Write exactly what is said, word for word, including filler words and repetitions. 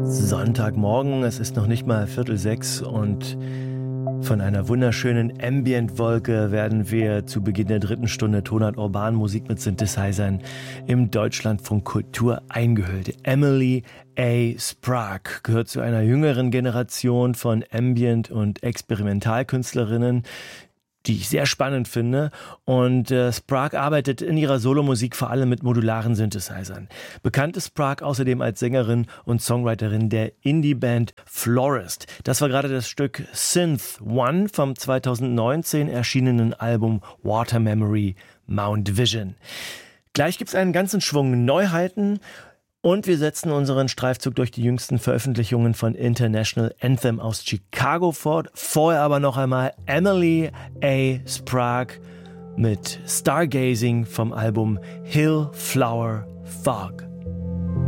Sonntagmorgen, es ist noch nicht mal Viertel sechs und von einer wunderschönen Ambient-Wolke werden wir zu Beginn der dritten Stunde Tonart Urban Musik mit Synthesizern im Deutschlandfunk Kultur eingehüllt. Emily A. Sprague gehört zu einer jüngeren Generation von Ambient- und Experimentalkünstlerinnen, die ich sehr spannend finde. Und äh, Sprague arbeitet in ihrer Solomusik vor allem mit modularen Synthesizern. Bekannt ist Sprague außerdem als Sängerin und Songwriterin der Indie-Band Florist. Das war gerade das Stück Synth One vom zweitausendneunzehn erschienenen Album Water Memory Mount Vision. Gleich gibt's einen ganzen Schwung Neuheiten. Und wir setzen unseren Streifzug durch die jüngsten Veröffentlichungen von International Anthem aus Chicago fort. Vorher aber noch einmal Emily A. Sprague mit Stargazing vom Album Hill Flower Fog.